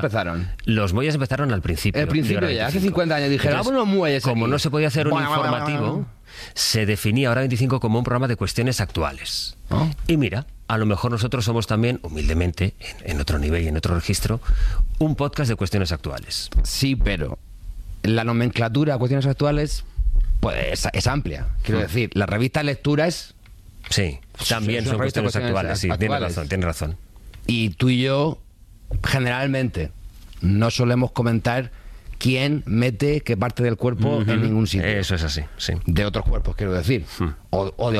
empezaron? Los muelles empezaron al principio. El principio ya, hace 50 años dijeron, Entonces, unos muelles como aquí. no se podía hacer un Bueno, informativo, se definía Hora 25 como un programa de cuestiones actuales. ¿Oh? Y mira, a lo mejor nosotros somos también, humildemente, en otro nivel y en otro registro, un podcast de cuestiones actuales. Sí, pero la nomenclatura de cuestiones actuales pues, es amplia. Quiero decir, la revista Lecturas... Sí, también es una son revista de cuestiones actuales. Sí, tienes razón. Y tú y yo, generalmente, no solemos comentar quién mete qué parte del cuerpo en ningún sitio. Eso es así, sí. De otros cuerpos, quiero decir. O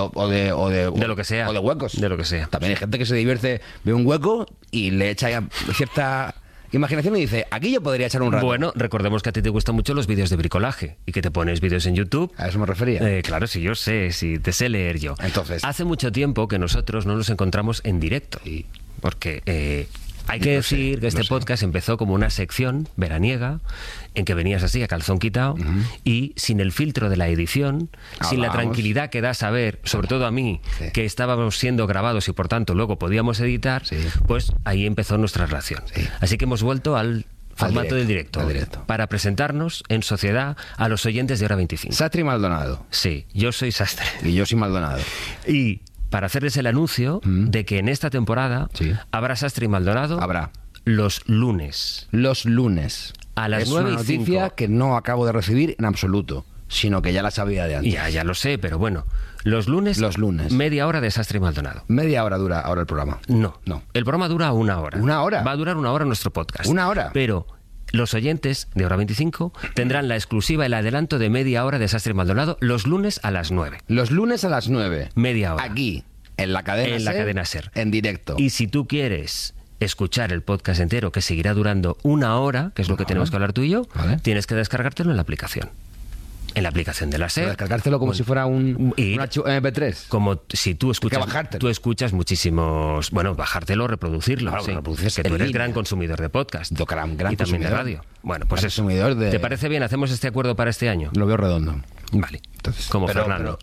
de lo que sea. O de huecos. De lo que sea. También hay gente que se divierte, ve un hueco y le echa cierta imaginación y dice, aquí yo podría echar un rato. Bueno, recordemos que a ti te gustan mucho los vídeos de bricolaje y que te pones vídeos en YouTube. A eso me refería. Claro, sí, yo sé, sí, te sé leer yo. Entonces, hace mucho tiempo que nosotros no nos encontramos en directo. Sí. Porque hay que decir que este podcast empezó como una sección veraniega en que venías así a calzón quitado y sin el filtro de la edición, sin la tranquilidad que da saber, sobre todo a mí, que estábamos siendo grabados y por tanto luego podíamos editar, pues ahí empezó nuestra relación. Así que hemos vuelto al formato del directo para presentarnos en sociedad a los oyentes de Hora 25. Sastre y Maldonado. Sí, yo soy Sastre. Y yo soy Maldonado. Y para hacerles el anuncio de que en esta temporada habrá Sastre y Maldonado. Habrá. Los lunes. Los lunes. A las es 9:05. Una noticia que no acabo de recibir en absoluto, sino que ya la sabía de antes. Ya lo sé, pero bueno. Los lunes. Media hora de Sastre y Maldonado. ¿Media hora dura ahora el programa? No. El programa dura 1 hora. ¿1 hora? Va a durar 1 hora nuestro podcast. 1 hora. Pero los oyentes de Hora 25 tendrán la exclusiva, el adelanto de media hora de Sastre y Maldonado los lunes a las 9. Los lunes a las 9. Media hora. Aquí, en la cadena SER. En directo. Y si tú quieres escuchar el podcast entero, que seguirá durando 1 hora, que es lo que tenemos que hablar tú y yo, tienes que descargártelo en la aplicación. En la aplicación de la SER. Descargártelo como si fuera un MP3. Como si tú escuchas muchísimos... Bueno, bajártelo, reproducirlo. Claro, que tú eres gran consumidor de podcast. Gran y también consumidor. de radio. Bueno, pues eso. ¿Te parece bien? ¿Hacemos este acuerdo para este año? Lo veo redondo. Vale. Entonces, como Fernando.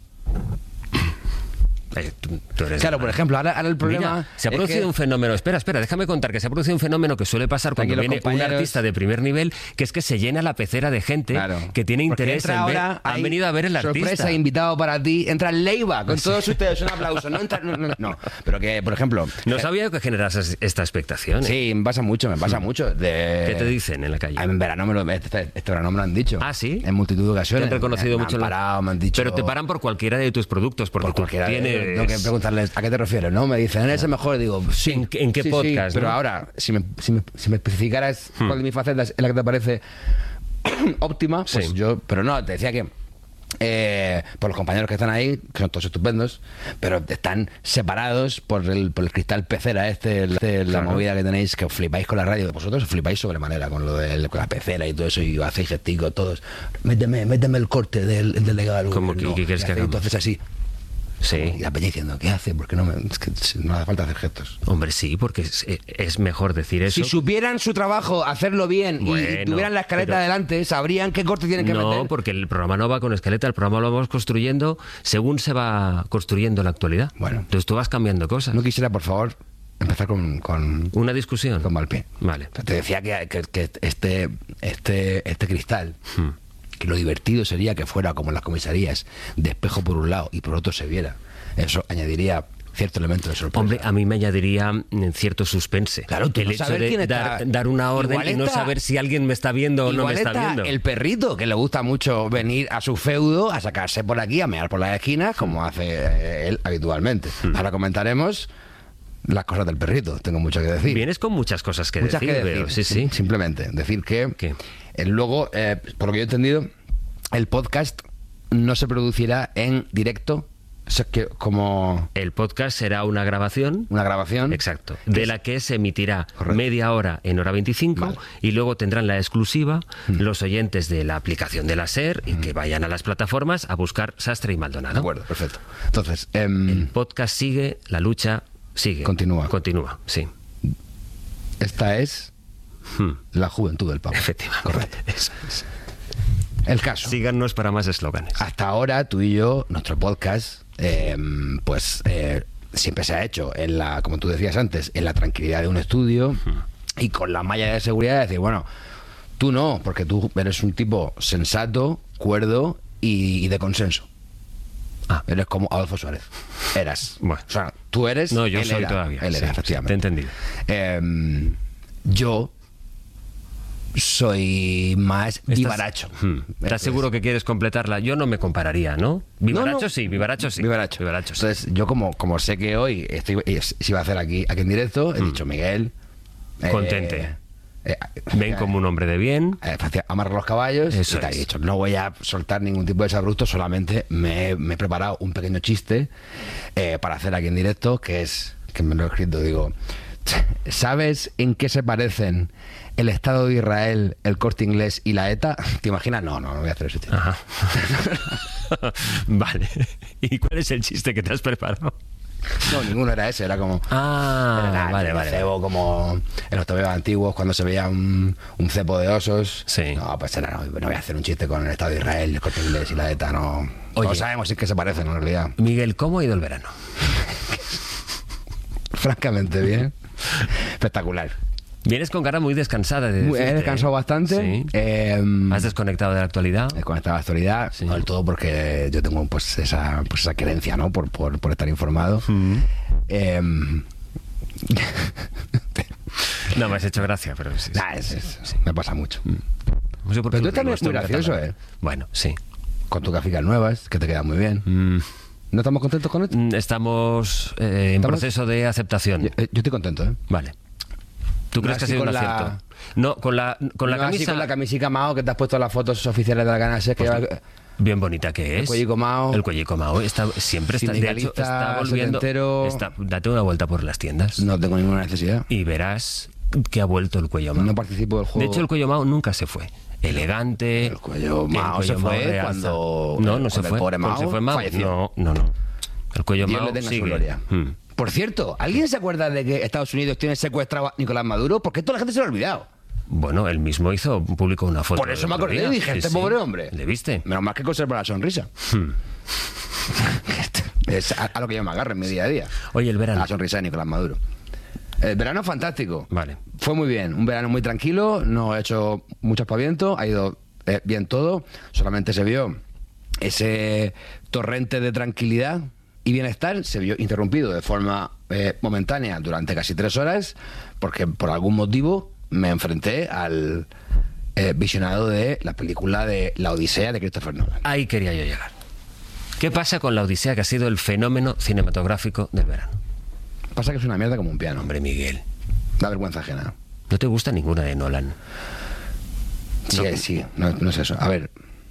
Tú eres claro, por ejemplo, ahora el problema... Mira, se ha producido un fenómeno... Espera, déjame contar que se ha producido un fenómeno que suele pasar cuando viene un artista de primer nivel, que es que se llena la pecera de gente que tiene interés en ver... Han venido a ver el artista. Sorpresa, invitado para ti. Entra Leiva, con todos ustedes, un aplauso. No, pero que, por ejemplo... No sabía que generas esta expectación. Sí, me pasa mucho. ¿Qué te dicen en la calle? En verano este verano me lo han dicho. ¿Ah, sí? En multitud de ocasiones. Te han reconocido mucho. Me han dicho... Pero te paran por cualquiera de tus productos, porque tú tienes... Tengo que preguntarles a qué te refieres, ¿no? Me dicen, eres el mejor, y digo, sí. ¿En qué podcast? Sí, pero ahora, si me especificaras cuál de mis facetas es la que te parece óptima, pues yo... Pero no, te decía que por los compañeros que están ahí, que son todos estupendos, pero están separados por el cristal pecera la movida que tenéis, que os flipáis con la radio. Vosotros os flipáis sobremanera con lo con la pecera y todo eso, y hacéis gesticos todos. Méteme el corte del delegado. ¿Cómo que quieres que hagamos? Entonces así. Sí. Y la peña diciendo, ¿qué hace? Porque es que no hace falta hacer gestos. Hombre, sí, porque es mejor decir eso. Si supieran su trabajo, hacerlo bien, y tuvieran la escaleta adelante, sabrían qué corte tienen que meter. No, porque el programa no va con escaleta, el programa lo vamos construyendo según se va construyendo la actualidad. Bueno. Entonces tú vas cambiando cosas. No quisiera, por favor, empezar con una discusión. Con mal pie. Vale. Te decía que este cristal... que lo divertido sería que fuera como en las comisarías, de espejo por un lado y por otro se viera. Eso añadiría cierto elemento de sorpresa. Hombre, a mí me añadiría cierto suspense. Claro, tú el no hecho saber de quién está... dar una orden y no saber si alguien me está viendo o no me está viendo. El perrito, que le gusta mucho venir a su feudo, a sacarse por aquí, a mear por las esquinas, como hace él habitualmente. Ahora comentaremos las cosas del perrito, tengo mucho que decir. Vienes con muchas cosas que decir. Pero, sí. Simplemente decir que ¿qué? Luego, por lo que yo he entendido, el podcast no se producirá en directo. O sea, que como... El podcast será una grabación. Una grabación. Exacto. De la que se emitirá media hora en Hora 25 y luego tendrán la exclusiva los oyentes de la aplicación de la SER y que vayan a las plataformas a buscar Sastre y Maldonado. De acuerdo, perfecto. Entonces... el podcast sigue, la lucha sigue. Continúa, sí. Esta es la juventud del Papa. Efectivamente. Correcto. Eso es. El caso. Síganos para más eslóganes. Hasta ahora, tú y yo, nuestro podcast, siempre se ha hecho, como tú decías antes, en la tranquilidad de un estudio, y con la malla de seguridad de decir, bueno, tú no, porque tú eres un tipo sensato, cuerdo y de consenso. Eres como Adolfo Suárez. Eras. Bueno. O sea, tú eres. No, yo soy todavía. Él era, efectivamente. Te he entendido. Yo soy más vivaracho. ¿Estás seguro que quieres completarla? Yo no me compararía, ¿no? Vivaracho sí, vivaracho sí. Vivaracho. Vivaracho sí. Entonces, yo como sé que hoy se iba a hacer aquí en directo, he dicho, Miguel... Contente. Ven como un hombre de bien. Amarra los caballos. Eso y te he es. dicho, no voy a soltar ningún tipo de desabrupto, solamente me he preparado un pequeño chiste para hacer aquí en directo, que es, que me lo he escrito, digo, ¿sabes en qué se parecen el Estado de Israel, el Corte Inglés y la ETA? ¿Te imaginas? No voy a hacer ese chiste. Ajá. Vale. ¿Y cuál es el chiste que te has preparado? No, ninguno era ese, era como... vale. Cebo, como en los tobeos antiguos, cuando se veía un cepo de osos. Sí. No, pues era, no voy a hacer un chiste con el Estado de Israel, el Corte Inglés y la ETA, no. Oye. No sabemos si es que se parecen, en realidad. Miguel, ¿cómo ha ido el verano? Francamente bien. Espectacular. Vienes con cara muy descansada. He descansado bastante. Sí. ¿Has desconectado de la actualidad? He desconectado de la actualidad, Sí. no del todo, porque yo tengo pues esa querencia, ¿no? Por estar informado. No, me has hecho gracia, pero sí. Me pasa mucho. No sé por qué Pero lo tú también digo, es muy estoy gracioso, catalán. Bueno, sí. Con tus gráficas nuevas, que te quedan muy bien. ¿No estamos contentos con esto? Estamos en proceso de aceptación. Yo estoy contento, ¿eh? Vale. ¿Tú crees que ha así sido un con la- acierto? No, con la No camisa... así con la camisica Mao, que te has puesto las fotos oficiales de la Canal que lleva... Bien bonita que es. El cuellico Mao. El cuellico Mao. Siempre está... De hecho, Sindicalista, está volviendo... setentero. Date una vuelta por las tiendas No tengo ninguna necesidad. y verás que ha vuelto el cuello Mao. No participo del juego. De hecho, el cuello Mao nunca se fue. Elegante. El cuello Mao se fue realza. cuando... No se cuando el fue. pobre Cuando Mao se fue Mao. falleció. No. El cuello Dios Mao le tenga sigue. su gloria. Por cierto, ¿alguien se acuerda de que Estados Unidos tiene secuestrado a Nicolás Maduro? Porque toda la gente se lo ha olvidado. Bueno, él mismo publicó una foto. Por eso me el otro acordé día. y dije, Sí, este sí. pobre hombre. ¿Le viste? Menos mal que conserva la sonrisa. Es a lo que yo me agarro en mi día a día. Oye, el verano. La sonrisa de Nicolás Maduro. El verano fantástico. Vale. Fue muy bien. Un verano muy tranquilo. No he hecho mucho aspaviento. Ha ido bien todo. Solamente se vio ese torrente de tranquilidad y bienestar. Se vio interrumpido de forma momentánea durante casi 3 horas. Porque por algún motivo me enfrenté al visionado de la película de La Odisea de Christopher Nolan. Ahí quería yo llegar. ¿Qué pasa con La Odisea, que ha sido el fenómeno cinematográfico del verano? Pasa que es una mierda como un piano. Hombre, Miguel, Da vergüenza ajena. ¿no te gusta ninguna de Nolan? Sí, no es eso. A ver,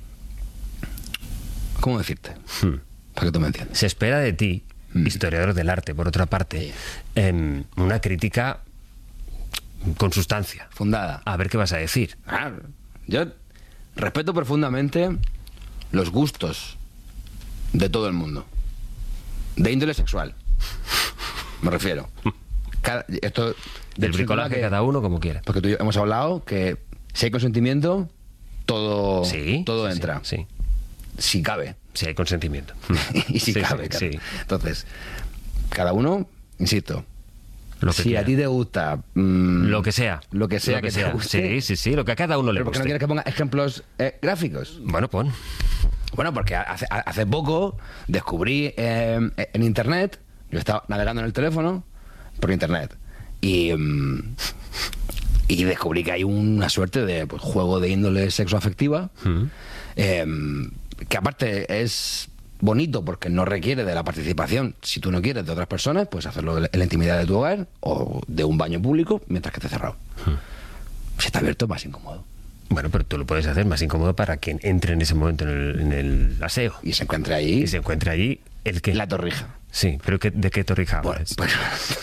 ¿cómo decirte? Para que tú me entiendas. Se espera de ti, historiador del arte, por otra parte, una crítica con sustancia. Fundada. A ver qué vas a decir. Claro. Yo respeto profundamente los gustos de todo el mundo. De índole sexual. Me refiero. Esto Del bricolaje cada uno como quiera. Porque tú y yo hemos hablado que si hay consentimiento, todo entra. Sí. Si cabe. Si hay consentimiento. Y si Sí, cabe, claro. sí. Entonces, cada uno, insisto, Lo que si quiera. a ti te gusta Lo que sea. lo que sea que te guste, Sí, lo que a cada uno le ¿pero por qué no guste. quieres que ponga ejemplos gráficos? Bueno, pon. Bueno, porque hace poco descubrí en internet, yo estaba navegando en el teléfono por internet y descubrí que hay una suerte de juego de índole sexoafectiva que aparte es bonito porque no requiere de la participación, si tú no quieres, de otras personas, puedes hacerlo en la intimidad de tu hogar o de un baño público mientras que esté cerrado. Si está abierto es más incómodo. Bueno, pero tú lo puedes hacer más incómodo para quien entre en ese momento en el aseo. Y se encuentra ahí Y se encuentre allí el que... la torrija. Sí, pero ¿de qué torrija Bueno, hablas? pues,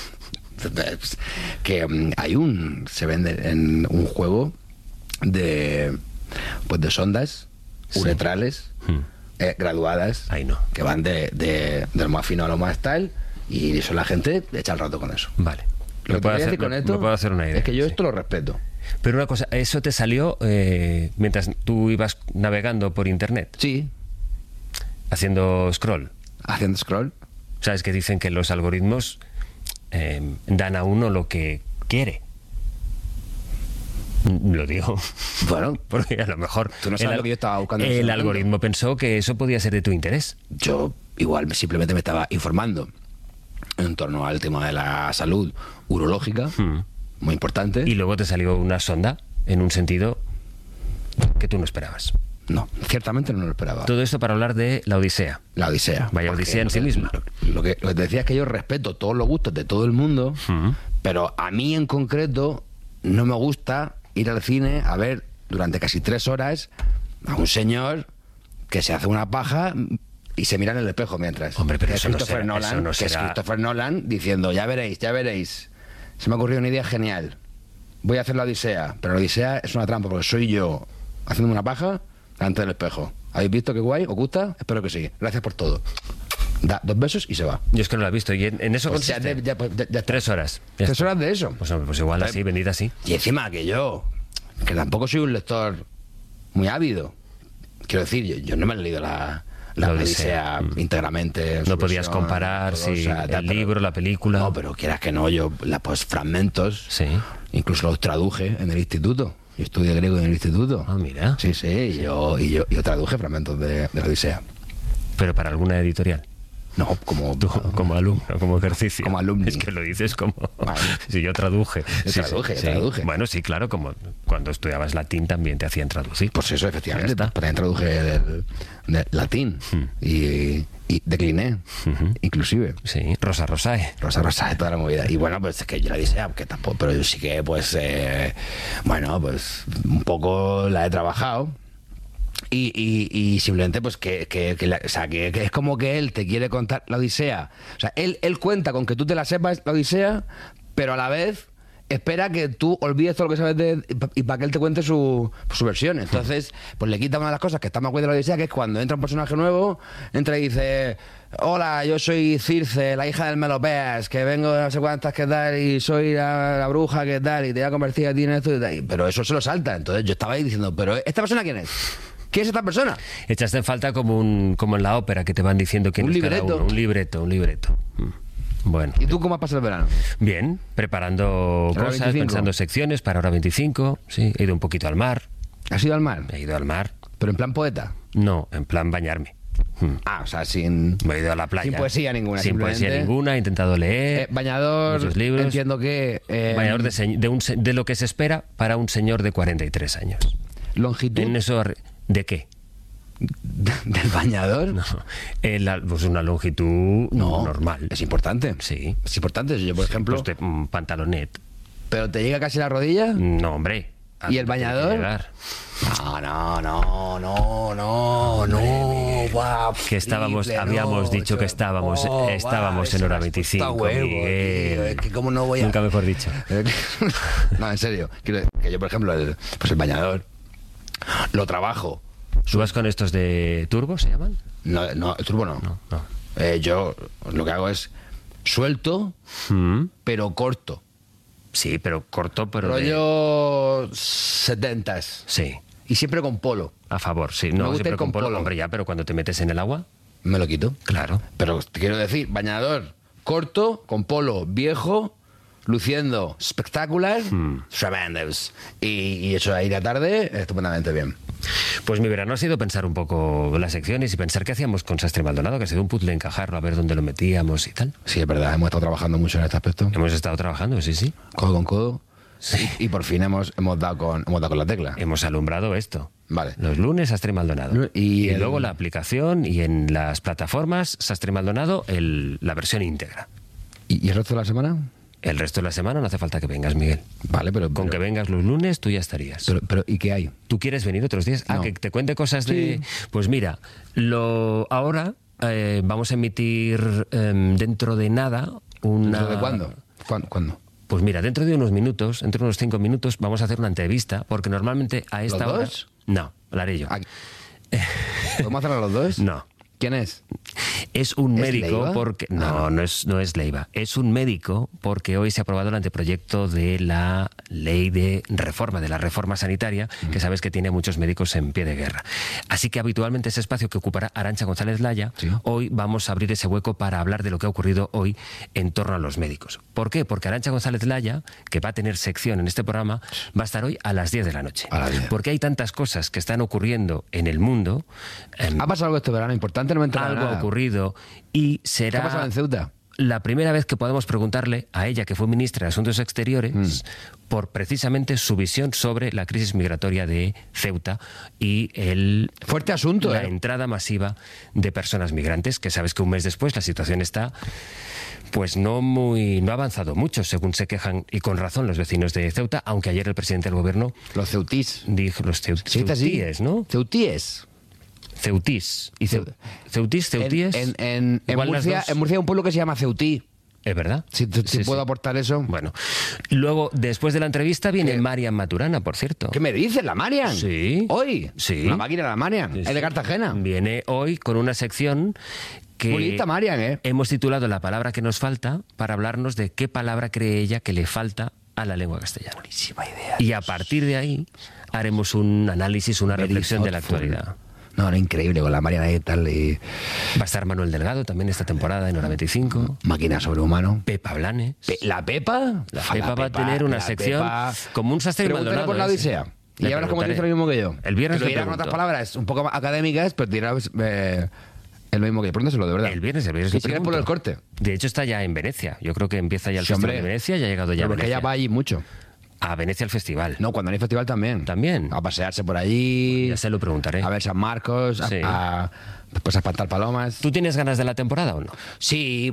que se vende en un juego de sondas uretrales graduadas Ahí no. que van de lo más fino a lo más tal y eso la gente echa el rato con eso. Vale. Lo que puedo voy a hacer, decir con esto me puedo hacer una idea. es que yo sí. esto lo respeto. Pero una cosa, ¿eso te salió mientras tú ibas navegando por internet? Sí, Haciendo scroll. haciendo scroll. ¿Sabes que dicen que los algoritmos dan a uno lo que quiere? Sí, sí, sí. Entonces, si tú vas navegando por internet, Pero porque no quieres que ponga ejemplos gráficos. Bueno, pues Lo digo. Bueno, porque a lo mejor tú no sabes lo que yo estaba buscando. El algoritmo pensó que eso podía ser de tu interés. Yo igual simplemente me estaba informando en torno al tema de la salud urológica, muy importante. Y luego te salió una sonda en un sentido que tú no esperabas. No, ciertamente no lo esperaba. Todo esto para hablar de La Odisea. La Odisea. Vaya odisea en sí misma. Lo que te decía es que yo respeto todos los gustos de todo el mundo, pero a mí en concreto no me gusta ir al cine a ver durante casi 3 horas a un señor que se hace una paja y se mira en el espejo mientras. Hombre, pero es Christopher Nolan, que es Christopher Nolan diciendo, ya veréis, se me ha ocurrido una idea genial. Voy a hacer la Odisea, pero la Odisea es una trampa porque soy yo haciéndome una paja delante del espejo. ¿Habéis visto qué guay? ¿Os gusta? Espero que sí. Gracias por todo. Da 2 besos y se va. Yo es que no lo he visto. Y en eso pues consiste. ya 3 horas. 3 horas de eso. Pues, hombre, pues igual así, bendita así. Y encima que yo, que tampoco soy un lector muy ávido. Quiero decir, yo no me he leído la Odisea íntegramente. No podías comparar el libro, la película. No, pero quieras que no, yo pues fragmentos. Sí. Incluso los traduje en el instituto. Yo estudié griego en el instituto. Ah, mira. Sí. Yo traduje fragmentos de la Odisea. ¿Pero para alguna editorial? No, como alumno, como ejercicio. Como alumno. Es que lo dices como... Vale. Si yo traduje. Traduje. Bueno, sí, claro, como cuando estudiabas latín también te hacían traducir. Pues eso, efectivamente. También traduje del Latín. Y decliné, inclusive. Sí, Rosa Rosae, toda la movida. Y bueno, pues es que yo la Odisea, que tampoco, pero yo sí que, pues, pues un poco la he trabajado. Y simplemente pues que es como que él te quiere contar la Odisea. O sea, él cuenta con que tú te la sepas la Odisea, pero a la vez espera que tú olvides todo lo que sabes y para que él te cuente su versión. Entonces, pues le quita una de las cosas que está más guay de la Odisea, que es cuando entra un personaje nuevo, entra y dice: hola, yo soy Circe, la hija del Melopeas, que vengo de no sé cuántas que tal, y soy la bruja que tal, y te voy a convertir a ti en esto y tal. Pero eso se lo salta. Entonces yo estaba ahí diciendo: ¿pero esta persona quién es? ¿Quién es esta persona? Echaste en falta como en la ópera, que te van diciendo quién es cada uno. Un libreto. Bueno. ¿Y tú cómo has pasado el verano? Bien, preparando cosas, 25. Pensando secciones para Hora 25. Sí, he ido un poquito al mar. ¿Has ido al mar? He ido al mar. ¿Pero en plan poeta? No, en plan bañarme. O sea, sin... Me he ido a la playa. Sin poesía ninguna. Sin poesía ninguna, he intentado leer. Bañador, muchos libros. Entiendo que... Bañador de lo que se espera para un señor de 43 años. ¿Longitud? En eso... ¿De qué? ¿Del bañador? No, pues una longitud normal. Es importante. Sí. Es importante. Yo, por ejemplo... Pues pantalonet. ¿Pero te llega casi la rodilla? No, hombre. ¿Y el bañador? No. Wow, que habíamos dicho que estábamos en Hora 25. Miguel. Que cómo no voy a... Nunca mejor dicho. No, en serio. Quiero decir que yo, por ejemplo, el bañador lo trabajo. ¿Tú vas con estos de turbo, se llaman? No, el turbo no. Yo lo que hago es suelto, pero corto. Sí, pero corto, pero rollo 70s. Sí. Y siempre con polo. A favor, sí. No, siempre con polo. Hombre, ya, pero cuando te metes en el agua... Me lo quito. Claro. Pero te quiero decir, bañador corto, con polo viejo, luciendo espectacular, tremendous. Y hecho ahí de tarde, estupendamente bien. Pues mi verano ha sido pensar un poco las secciones y pensar qué hacíamos con Sastre Maldonado, que ha sido un puzzle encajarlo, a ver dónde lo metíamos y tal. Sí, es verdad, hemos estado trabajando mucho en este aspecto. Hemos estado trabajando, sí. Codo con codo. Sí. Y por fin hemos dado con la tecla. Hemos alumbrado esto. Vale. Los lunes Sastre Maldonado. Y luego la aplicación y en las plataformas Sastre Maldonado la versión íntegra. ¿Y el resto de la semana? El resto de la semana no hace falta que vengas, Miguel. Vale, pero... Con que vengas los lunes tú ya estarías. Pero ¿y qué hay? ¿Tú quieres venir otros días? No. Que te cuente cosas de... Sí. Pues mira, ahora vamos a emitir dentro de nada una... ¿Dentro de cuándo? ¿Cuándo? Pues mira, dentro de unos minutos, dentro de unos 5 minutos, vamos a hacer una entrevista, porque normalmente a esta hora... ¿Los dos? No, la haré yo. ¿Podemos hacerlo los dos? No. ¿Quién es? Es un médico Leiva? porque... No es Leiva. Es un médico porque hoy se ha aprobado el anteproyecto de la ley de la reforma sanitaria, que sabes que tiene a muchos médicos en pie de guerra. Así que habitualmente ese espacio que ocupará Arantxa González Laya, hoy vamos a abrir ese hueco para hablar de lo que ha ocurrido hoy en torno a los médicos. ¿Por qué? Porque Arantxa González Laya, que va a tener sección en este programa, va a estar hoy a las 10 de la noche. Porque hay tantas cosas que están ocurriendo en el mundo. ¿Ha pasado algo este verano importante? No me he enterado Algo nada. ha ocurrido y será... ¿Qué ha pasado en Ceuta? La primera vez que podemos preguntarle a ella, que fue ministra de Asuntos Exteriores, por precisamente su visión sobre la crisis migratoria de Ceuta y fuerte asunto, la entrada masiva de personas migrantes, que sabes que un mes después la situación está... pues no ha avanzado mucho, según se quejan, y con razón, los vecinos de Ceuta, aunque ayer el presidente del gobierno... Los ceutís. Dijo, los ceutíes, ¿no? Ceutíes. Ceutís. Y ceutíes. En Murcia hay un pueblo que se llama Ceutí. ¿Es verdad? Si puedo aportar eso. Bueno, luego, después de la entrevista, viene Marian Maturana, por cierto. ¿Qué me dices, la Marian? Sí. ¿Hoy? Sí. La máquina de la Marian. Sí. Es de Cartagena. Viene hoy con una sección que bonita, Marian, ¿eh? hemos titulado La palabra que nos falta, para hablarnos de qué palabra cree ella que le falta a la lengua castellana. Buenísima idea. Y a partir de ahí haremos un análisis, una reflexión de la actualidad. No, increíble, con la Mariana y tal. Y... Va a estar Manuel Delgado también esta temporada en Hora 25. Máquina sobrehumano. Pepa Blanes. ¿La Pepa? La Pepa va a tener una sección como un Sastre y Maldonado. Por la Odisea. Y ya verás cómo te dice lo mismo que yo. El viernes lo dirá con otras palabras un poco académicas, pero dirás el mismo que yo. Pregúntaselo, de verdad. El viernes Si quieres por el corte. De hecho está ya en Venecia. Yo creo que empieza ya el Festival de Venecia, ya ha llegado ya a Venecia. Porque ella va allí mucho. A Venecia al festival. No, cuando hay festival también. También. A pasearse por allí. Ya se lo preguntaré. A ver San Marcos, sí. Después a espantar palomas. ¿Tú tienes ganas de la temporada o no? Sí,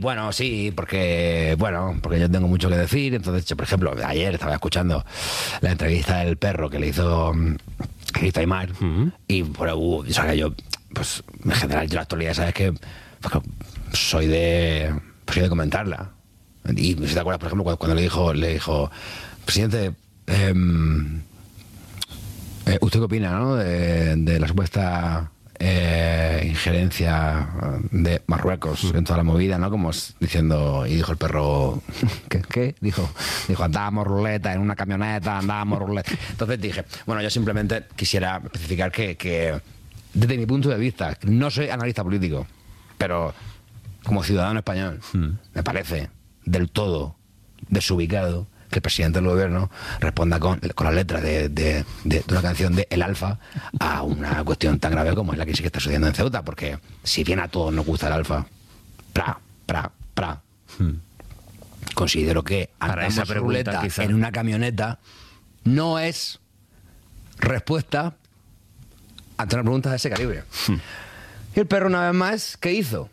porque yo tengo mucho que decir. Entonces, por ejemplo, ayer estaba escuchando la entrevista del perro que le hizo Aymar. Y o sea, que yo, pues en general, yo la actualidad, sabes que soy de comentarla. Y si te acuerdas, por ejemplo, cuando le dijo presidente, ¿usted qué opina, no? de la supuesta injerencia de Marruecos en toda la movida, ¿no? Como diciendo, y dijo el perro, ¿qué? Dijo, andábamos ruleta en una camioneta, andábamos ruleta. Entonces dije, bueno, yo simplemente quisiera especificar que desde mi punto de vista, no soy analista político, pero como ciudadano español, me parece del todo desubicado que el presidente del gobierno responda con la letra de una canción de El Alfa a una cuestión tan grave como es la crisis que está sucediendo en Ceuta, porque si bien a todos nos gusta el Alfa, considero que andamos ruleta en una camioneta no es respuesta ante una pregunta de ese calibre. Y el perro, una vez más, ¿qué hizo?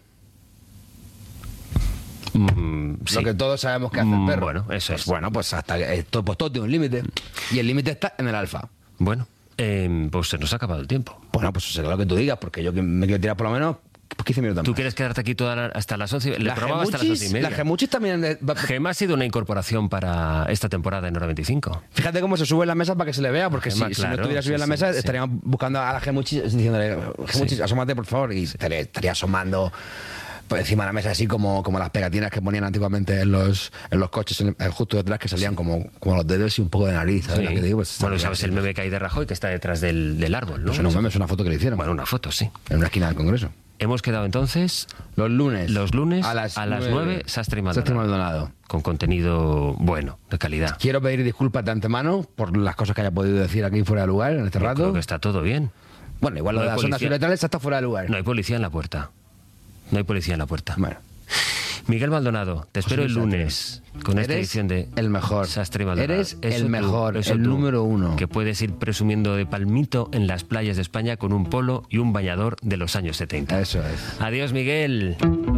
Sí. Lo que todos sabemos que hace el perro. Bueno, eso pues es. Bueno, pues hasta todo tiene un límite. Y el límite está en el Alfa. Bueno, pues se nos ha acabado el tiempo. Bueno, pues será lo que tú digas, porque yo me quiero tirar por lo menos 15 minutos más. ¿Tú quieres quedarte aquí hasta las 11? Le probaba hasta las 11:30. La Gemuchis también... Gema ha sido una incorporación para esta temporada en Hora 25. Fíjate cómo se sube en la mesa para que se le vea, porque Gema, si no estuviera subido en la mesa, estaríamos buscando a la Gemuchis diciéndole, Gemuchis, asómate, por favor, y estaría asomando por encima de la mesa, así como las pegatinas que ponían antiguamente en los coches, justo detrás, que salían como los dedos y un poco de nariz, ¿sabes? Sí. Que te digo, pues, bueno, sabes el meme que hay de Rajoy, que está detrás del árbol, ¿no? Pues no es un meme, es una foto que le hicieron. Bueno, una foto, sí. En una esquina del Congreso. Hemos quedado entonces los lunes a las 9, Sastre y Maldonado. Con contenido bueno, de calidad. Quiero pedir disculpas de antemano por las cosas que haya podido decir aquí fuera de lugar en este rato. Creo que está todo bien. Bueno, igual lo de las ondas cerebrales está fuera de lugar. No hay policía en la puerta. Bueno. Miguel Maldonado, te espero el lunes con esta edición de el mejor. Sastre y Maldonado. Eres el mejor, el número uno. Que puedes ir presumiendo de palmito en las playas de España con un polo y un bañador de los años 70. Eso es. Adiós, Miguel.